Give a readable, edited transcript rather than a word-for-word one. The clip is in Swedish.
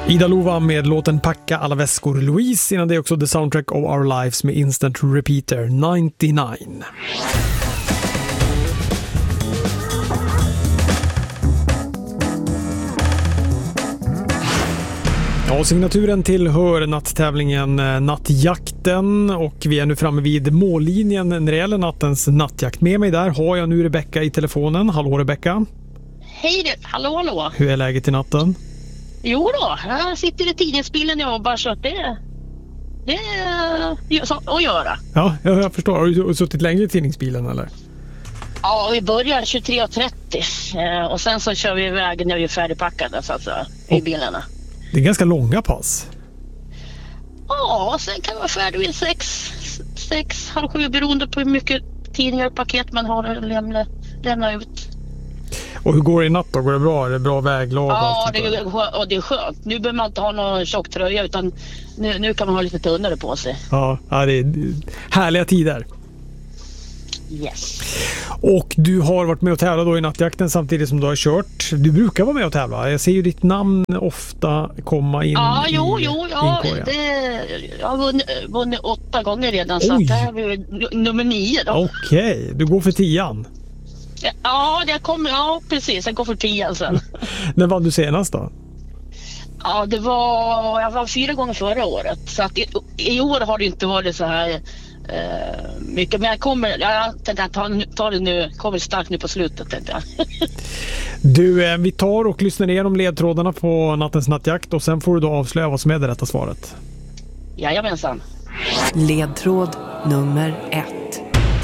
Ida Lova med låten Packa alla väskor. Louise, innan det är också The Soundtrack of Our Lives med Instant Repeater 99. Ja, signaturen tillhör natttävlingen Nattjakten och vi är nu framme vid mållinjen när det gäller nattens nattjakt. Med mig där har jag nu Rebecka i telefonen. Hallå Rebecka. Hej du, hallå. Hur är läget i natten? Jo då, jag sitter i tidningsbilen och jobbar så det är så att göra. Ja, jag förstår. Har du suttit längre i tidningsbilen eller? Ja, vi börjar 23.30 och sen så kör vi iväg när vi är färdigpackade så att i bilarna. Det är ganska långa pass. Ja, sen kan man vara färdig vid 6, halv 7 beroende på hur mycket tidningar och paket man har att lämna ut. Och hur går det i natt då? Går det bra? Är det bra väglag? Ja, det är skönt. Nu behöver man inte ha någon tjock tröja utan nu kan man ha lite tunnare på sig. Ja, det är härliga tider. Yes. Och du har varit med och tävlat då i nattjakten samtidigt som du har kört. Du brukar vara med och tävla. Jag ser ju ditt namn ofta komma in ja, i inkorgen. Jag har vunnit 8 gånger redan. Så att det här är nummer 9 då. Okej, du går för 10:an. Ja, precis. Jag går för 10 sen. När vann du senast då? Ja, jag var 4 gånger förra året. Så att i år har det inte varit så här mycket. Men jag tar det nu, kommer starkt nu på slutet tänkte jag. Du, vi tar och lyssnar igenom ledtrådarna på nattens nattjakt och sen får du då avslöja vad som är det rätta svaret. Jajamensan. Ledtråd nummer 1.